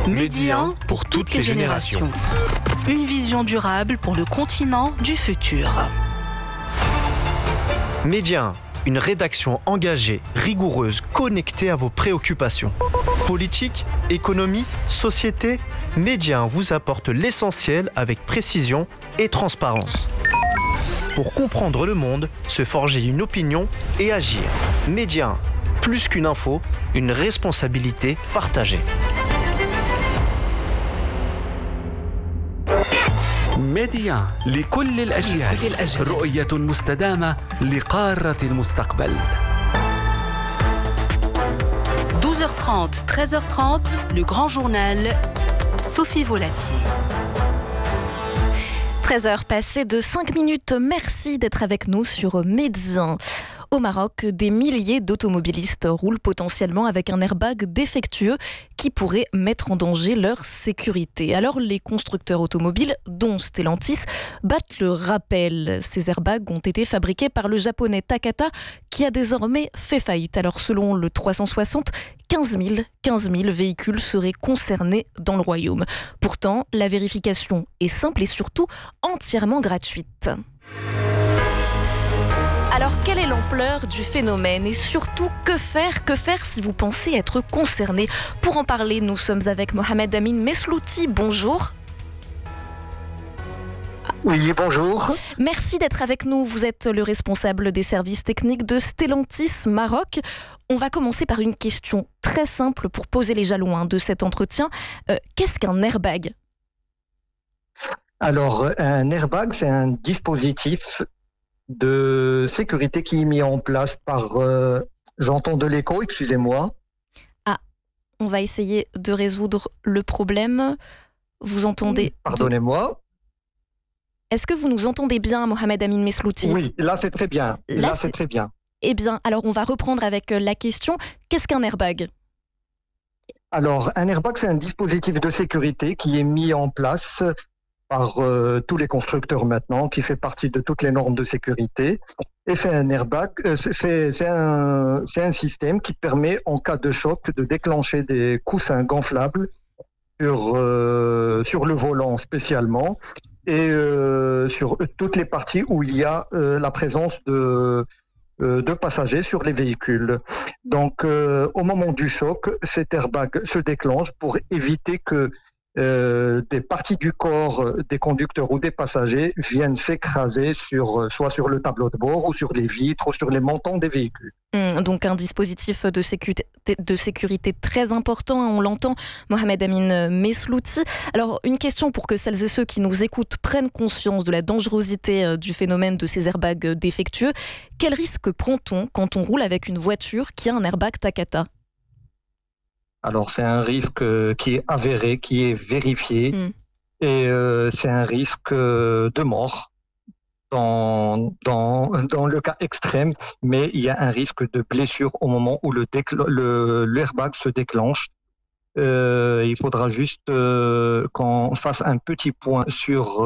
Médian pour toutes les générations. Une vision durable pour le continent du futur. Médian, une rédaction engagée, rigoureuse, connectée à vos préoccupations. Politique, économie, société, Médian vous apporte l'essentiel avec précision et transparence. Pour comprendre le monde, se forger une opinion et agir. Médian, plus qu'une info, une responsabilité partagée. ميديا لكل الأجيال رؤية مستدامة لقارة المستقبل 12h30, 13h30, le grand journal, Sophie Volatier. 13h passées de 5 minutes, merci d'être avec nous sur Médian. Au Maroc, des milliers d'automobilistes roulent potentiellement avec un airbag défectueux qui pourrait mettre en danger leur sécurité. Alors les constructeurs automobiles, dont Stellantis, battent le rappel. Ces airbags ont été fabriqués par le japonais Takata qui a désormais fait faillite. Alors selon le 360, 15 000 véhicules seraient concernés dans le royaume. Pourtant, la vérification est simple et surtout entièrement gratuite. Alors, quelle est l'ampleur du phénomène et surtout, que faire si vous pensez être concerné? Pour en parler, nous sommes avec Mohamed Amin Meslouti. Bonjour. Oui, bonjour. Merci d'être avec nous. Vous êtes le responsable des services techniques de Stellantis Maroc. On va commencer par une question très simple pour poser les jalons de cet entretien. Qu'est-ce qu'un airbag? Alors, un airbag, c'est un dispositif de sécurité qui est mis en place par... j'entends de l'écho, excusez-moi. Ah, on va essayer de résoudre le problème. Vous entendez... Pardonnez-moi. Est-ce que vous nous entendez bien, Mohamed Amin Meslouti? Oui, là c'est très bien. Là c'est très bien. Eh bien, alors on va reprendre avec la question. Qu'est-ce qu'un airbag? Alors, un airbag, c'est un dispositif de sécurité qui est mis en place par tous les constructeurs maintenant, qui fait partie de toutes les normes de sécurité. Et c'est un airbag, c'est un système qui permet, en cas de choc, de déclencher des coussins gonflables sur le volant spécialement et sur toutes les parties où il y a la présence de passagers sur les véhicules. Donc, au moment du choc, cet airbag se déclenche pour éviter que des parties du corps des conducteurs ou des passagers viennent s'écraser soit sur le tableau de bord ou sur les vitres ou sur les montants des véhicules. Donc un dispositif de sécurité très important, on l'entend, Mohamed Amin Meslouti. Alors une question pour que celles et ceux qui nous écoutent prennent conscience de la dangerosité du phénomène de ces airbags défectueux. Quel risque prend-on quand on roule avec une voiture qui a un airbag Takata ? Alors, c'est un risque qui est avéré, qui est vérifié, et c'est un risque de mort dans le cas extrême, mais il y a un risque de blessure au moment où l'airbag se déclenche. Il faudra juste qu'on fasse un petit point sur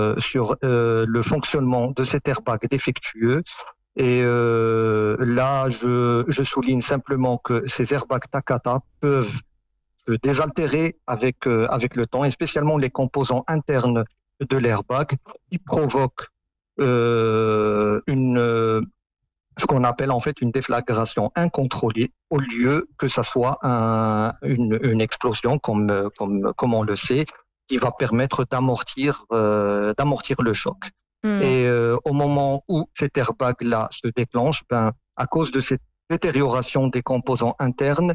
le fonctionnement de cet airbag défectueux. Et là, je souligne simplement que ces airbags Takata peuvent se désaltérer avec le temps, et spécialement les composants internes de l'airbag qui provoquent ce qu'on appelle en fait une déflagration incontrôlée, au lieu que ça soit une explosion comme on le sait, qui va permettre d'amortir le choc. Et au moment où cet airbag-là se déclenche, à cause de cette détérioration des composants internes,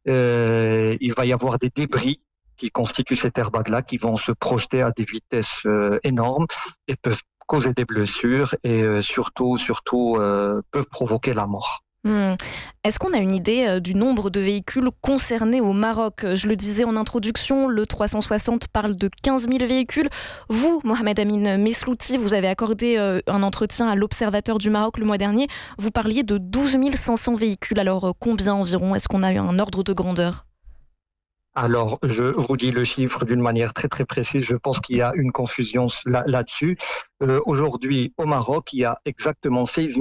il va y avoir des débris qui constituent cet airbag-là qui vont se projeter à des vitesses énormes et peuvent causer des blessures et surtout peuvent provoquer la mort. Est-ce qu'on a une idée du nombre de véhicules concernés au Maroc? Je le disais en introduction, le 360 parle de 15 000 véhicules. Vous, Mohamed Amin Meslouti, vous avez accordé un entretien à l'Observateur du Maroc le mois dernier. Vous parliez de 12 500 véhicules. Alors, combien environ? Est-ce qu'on a eu un ordre de grandeur? Alors, je vous dis le chiffre d'une manière très très précise. Je pense qu'il y a une confusion là-dessus. Aujourd'hui, au Maroc, il y a exactement 16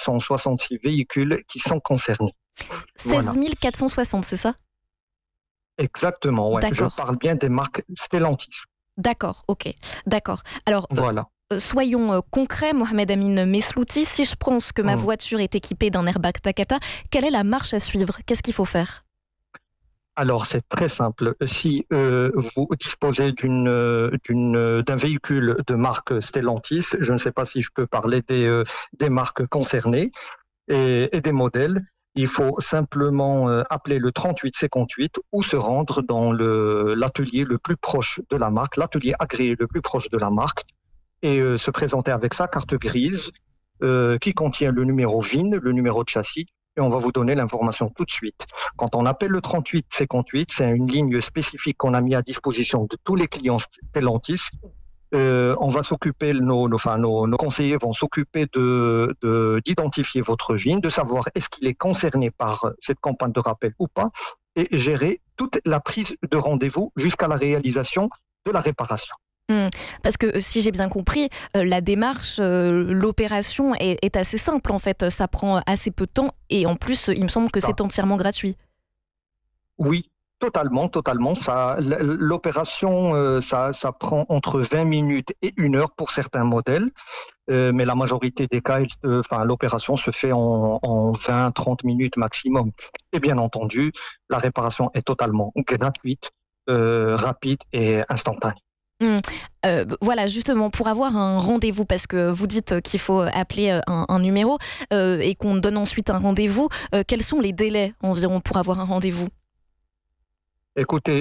466 véhicules qui sont concernés. 16 460, c'est ça? Exactement, ouais. D'accord. Je parle bien des marques Stellantis. D'accord, ok. D'accord. Alors, Voilà. soyons concrets, Mohamed Amin Meslouti. Si je pense que ma voiture est équipée d'un airbag Takata, quelle est la marche à suivre? Qu'est-ce qu'il faut faire? Alors, c'est très simple. Si vous disposez d'un véhicule de marque Stellantis, je ne sais pas si je peux parler des marques concernées et des modèles, il faut simplement appeler le 3858 ou se rendre dans l'atelier le plus proche de la marque, l'atelier agréé le plus proche de la marque, et se présenter avec sa carte grise qui contient le numéro VIN, le numéro de châssis, et on va vous donner l'information tout de suite. Quand on appelle le 3858, c'est une ligne spécifique qu'on a mis à disposition de tous les clients Stellantis. On va s'occuper, nos conseillers vont s'occuper d'identifier votre VIN, de savoir est-ce qu'il est concerné par cette campagne de rappel ou pas, et gérer toute la prise de rendez-vous jusqu'à la réalisation de la réparation. Parce que si j'ai bien compris, la démarche, l'opération est assez simple en fait. Ça prend assez peu de temps et en plus, il me semble que c'est entièrement gratuit. Oui, totalement. L'opération, ça prend entre 20 minutes et 1 heure pour certains modèles, mais la majorité des cas, l'opération se fait en 20-30 minutes maximum. Et bien entendu, la réparation est totalement gratuite, rapide et instantanée. Voilà, justement, pour avoir un rendez-vous, parce que vous dites qu'il faut appeler un numéro et qu'on donne ensuite un rendez-vous, quels sont les délais environ pour avoir un rendez-vous? Écoutez,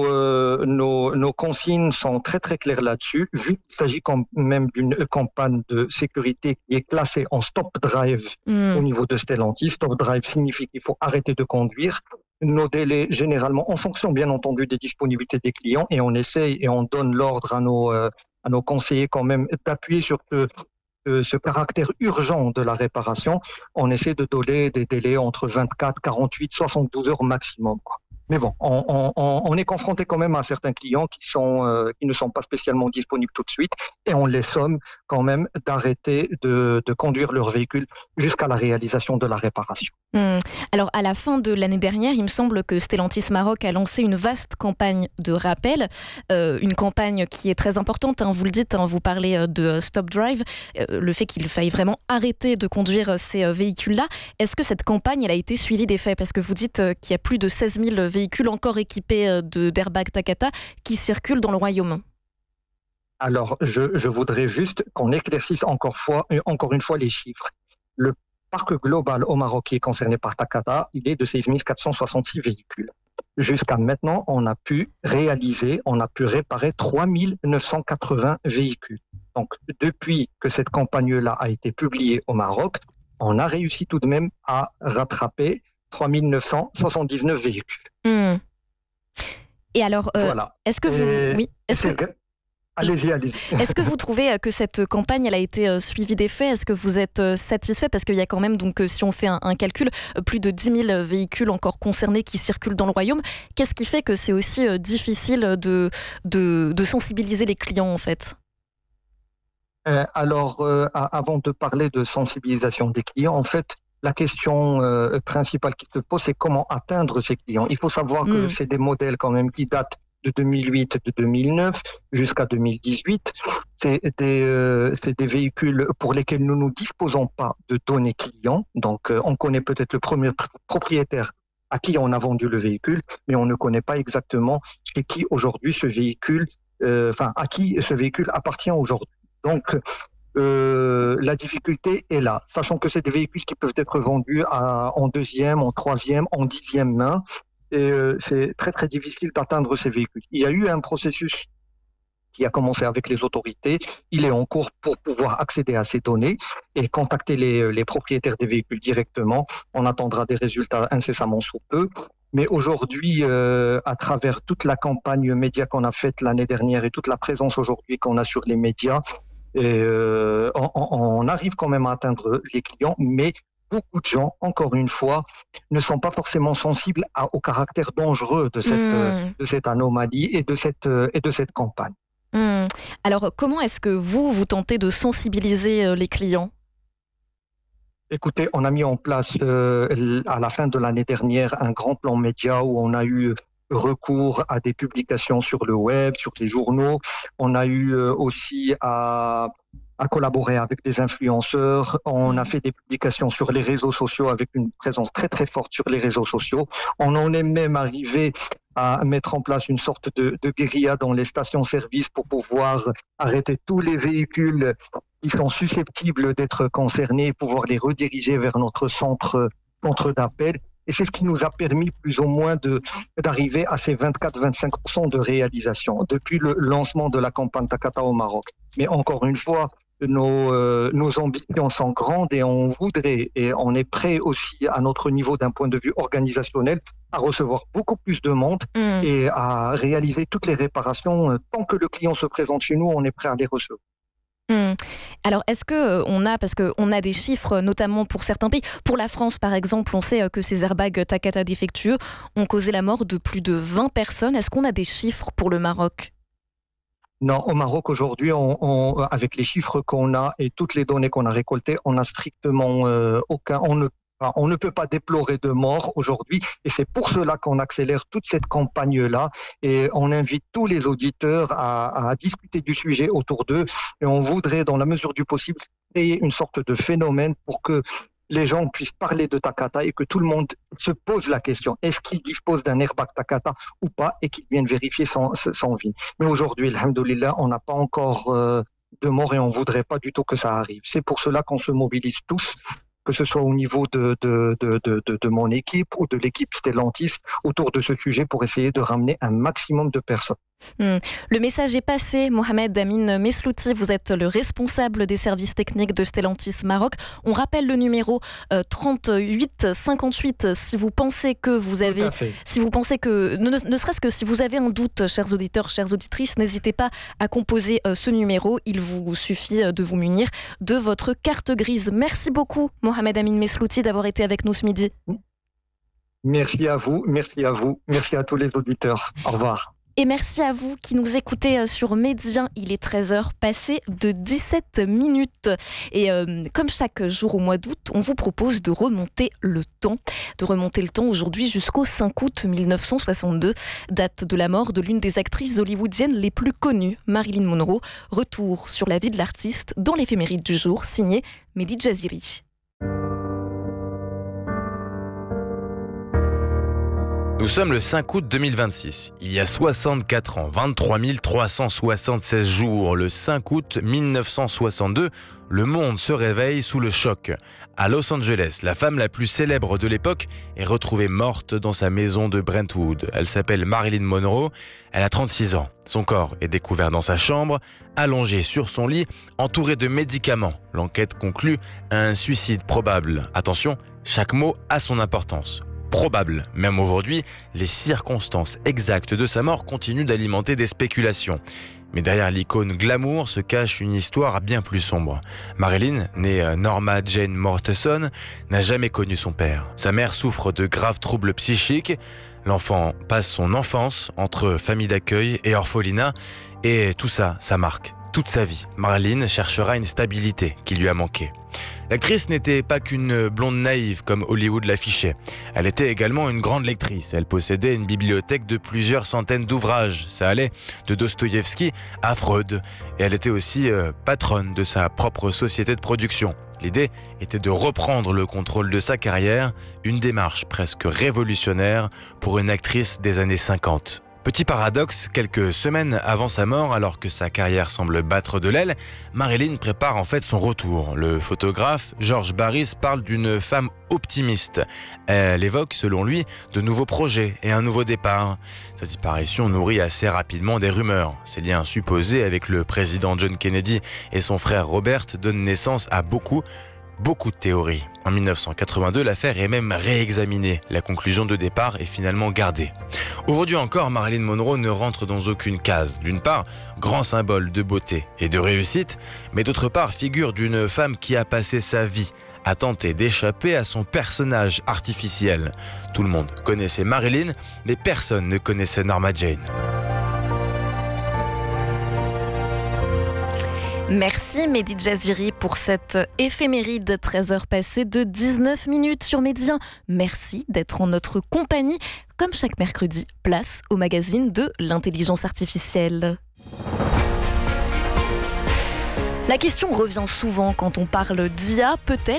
nos consignes sont très très claires là-dessus, vu qu'il s'agit quand même d'une campagne de sécurité qui est classée en stop drive au niveau de Stellantis. Stop drive signifie qu'il faut arrêter de conduire. Nos délais, généralement, en fonction bien entendu des disponibilités des clients, et on essaye et on donne l'ordre à nos conseillers quand même d'appuyer sur ce caractère urgent de la réparation. On essaie de donner des délais entre 24, 48, 72 heures maximum, quoi. Mais bon, on est confronté quand même à certains clients qui ne sont pas spécialement disponibles tout de suite, et on les somme quand même d'arrêter de conduire leur véhicule jusqu'à la réalisation de la réparation. Alors, à la fin de l'année dernière, il me semble que Stellantis Maroc a lancé une vaste campagne de rappel, une campagne qui est très importante, vous le dites, vous parlez de Stop Drive, le fait qu'il faille vraiment arrêter de conduire ces véhicules-là. Est-ce que cette campagne elle a été suivie des faits? Parce que vous dites qu'il y a plus de 16 000 véhicules encore équipés d'airbag Takata qui circulent dans le royaume. Alors, je voudrais juste qu'on éclaircisse encore une fois les chiffres. Le parc global au Maroc qui est concerné par Takata, il est de 16 466 véhicules. Jusqu'à maintenant, on a pu réparer 3 980 véhicules. Donc, depuis que cette campagne-là a été publiée au Maroc, on a réussi tout de même à rattraper 3 979 véhicules. Et alors, voilà. Est-ce que vous... Oui, Allez-y. Est-ce que vous trouvez que cette campagne elle a été suivie des faits? Est-ce que vous êtes satisfait? Parce qu'il y a quand même, donc, si on fait un calcul, plus de 10 000 véhicules encore concernés qui circulent dans le royaume. Qu'est-ce qui fait que c'est aussi difficile de sensibiliser les clients, en fait? Alors, avant de parler de sensibilisation des clients, en fait, la question principale qui se pose, c'est comment atteindre ces clients. Il faut savoir que c'est des modèles quand même qui datent de 2008, de 2009 jusqu'à 2018. C'est des véhicules pour lesquels nous ne disposons pas de données clients. Donc, on connaît peut-être le premier propriétaire à qui on a vendu le véhicule, mais on ne connaît pas exactement chez qui aujourd'hui ce véhicule, à qui ce véhicule appartient aujourd'hui. Donc, la difficulté est là, sachant que c'est des véhicules qui peuvent être vendus en deuxième, en troisième, en 10e main. Et c'est très très difficile d'atteindre ces véhicules. Il y a eu un processus qui a commencé avec les autorités. Il est en cours pour pouvoir accéder à ces données et contacter les propriétaires des véhicules directement. On attendra des résultats incessamment sous peu. Mais aujourd'hui, à travers toute la campagne média qu'on a faite l'année dernière et toute la présence aujourd'hui qu'on a sur les médias, on arrive quand même à atteindre les clients, mais beaucoup de gens, encore une fois, ne sont pas forcément sensibles au caractère dangereux de cette anomalie et de cette campagne. Alors, comment est-ce que vous tentez de sensibiliser les clients? Écoutez, on a mis en place à la fin de l'année dernière un grand plan média où on a eu recours à des publications sur le web, sur des journaux. On a eu aussi à collaborer avec des influenceurs. On a fait des publications sur les réseaux sociaux avec une présence très très forte sur les réseaux sociaux. On en est même arrivé à mettre en place une sorte de guérilla dans les stations-service pour pouvoir arrêter tous les véhicules qui sont susceptibles d'être concernés, pouvoir les rediriger vers notre centre d'appel. Et c'est ce qui nous a permis plus ou moins d'arriver à ces 24-25% de réalisation depuis le lancement de la campagne Takata au Maroc. Mais encore une fois, nos ambitions sont grandes et on voudrait, et on est prêt aussi à notre niveau d'un point de vue organisationnel, à recevoir beaucoup plus de monde et à réaliser toutes les réparations. Tant que le client se présente chez nous, on est prêt à les recevoir. Alors, est-ce parce qu'on a des chiffres, notamment pour certains pays, pour la France par exemple, on sait que ces airbags Takata défectueux ont causé la mort de plus de 20 personnes. Est-ce qu'on a des chiffres pour le Maroc ? Non, au Maroc aujourd'hui, avec les chiffres qu'on a et toutes les données qu'on a récoltées, on n'a strictement aucun. On ne peut pas déplorer de mort aujourd'hui et c'est pour cela qu'on accélère toute cette campagne-là et on invite tous les auditeurs à discuter du sujet autour d'eux et on voudrait, dans la mesure du possible, créer une sorte de phénomène pour que les gens puissent parler de Takata et que tout le monde se pose la question, est-ce qu'il dispose d'un airbag Takata ou pas, et qu'ils viennent vérifier son vie. Mais aujourd'hui, alhamdoulilah, on n'a pas encore de mort et on ne voudrait pas du tout que ça arrive. C'est pour cela qu'on se mobilise tous, que ce soit au niveau de mon équipe ou de l'équipe Stellantis, autour de ce sujet pour essayer de ramener un maximum de personnes. Le message est passé. Mohamed Amin Meslouti, vous êtes le responsable des services techniques de Stellantis Maroc. On rappelle le numéro 3858 si vous pensez que vous avez, ne serait-ce que si vous avez un doute, chers auditeurs, chères auditrices, n'hésitez pas à composer ce numéro. Il vous suffit de vous munir de votre carte grise. Merci beaucoup, Mohamed Amin Meslouti, d'avoir été avec nous ce midi. Merci à vous, merci à tous les auditeurs. Au revoir. Et merci à vous qui nous écoutez sur Médien. Il est 13h passé de 17 minutes. Et comme chaque jour au mois d'août, on vous propose de remonter le temps. Aujourd'hui jusqu'au 5 août 1962, date de la mort de l'une des actrices hollywoodiennes les plus connues, Marilyn Monroe. Retour sur la vie de l'artiste dans l'éphéméride du jour, signé Mehdi Jaziri. Nous sommes le 5 août 2026. Il y a 64 ans, 23 376 jours, le 5 août 1962, le monde se réveille sous le choc. À Los Angeles, la femme la plus célèbre de l'époque est retrouvée morte dans sa maison de Brentwood. Elle s'appelle Marilyn Monroe, elle a 36 ans. Son corps est découvert dans sa chambre, allongé sur son lit, entouré de médicaments. L'enquête conclut à un suicide probable. Attention, chaque mot a son importance. Probable. Même aujourd'hui, les circonstances exactes de sa mort continuent d'alimenter des spéculations. Mais derrière l'icône glamour se cache une histoire bien plus sombre. Marilyn, née Norma Jane Mortensen, n'a jamais connu son père. Sa mère souffre de graves troubles psychiques. L'enfant passe son enfance entre famille d'accueil et orphelinat. Et tout ça, ça marque toute sa vie. Marilyn cherchera une stabilité qui lui a manqué. L'actrice n'était pas qu'une blonde naïve comme Hollywood l'affichait. Elle était également une grande lectrice. Elle possédait une bibliothèque de plusieurs centaines d'ouvrages. Ça allait de Dostoïevski à Freud. Et elle était aussi patronne de sa propre société de production. L'idée était de reprendre le contrôle de sa carrière, une démarche presque révolutionnaire pour une actrice des années 50. Petit paradoxe, quelques semaines avant sa mort, alors que sa carrière semble battre de l'aile, Marilyn prépare en fait son retour. Le photographe George Barris parle d'une femme optimiste. Elle évoque, selon lui, de nouveaux projets et un nouveau départ. Sa disparition nourrit assez rapidement des rumeurs. Ses liens supposés avec le président John Kennedy et son frère Robert donnent naissance à beaucoup de théories. En 1982, l'affaire est même réexaminée. La conclusion de départ est finalement gardée. Aujourd'hui encore, Marilyn Monroe ne rentre dans aucune case. D'une part, grand symbole de beauté et de réussite, mais d'autre part, figure d'une femme qui a passé sa vie à tenter d'échapper à son personnage artificiel. Tout le monde connaissait Marilyn, mais personne ne connaissait Norma Jane. Merci Mehdi Jaziri pour cette éphéméride 13h passées de 19 minutes sur Médien. Merci d'être en notre compagnie. Comme chaque mercredi, place au magazine de l'intelligence artificielle. La question revient souvent quand on parle d'IA. Peut-elle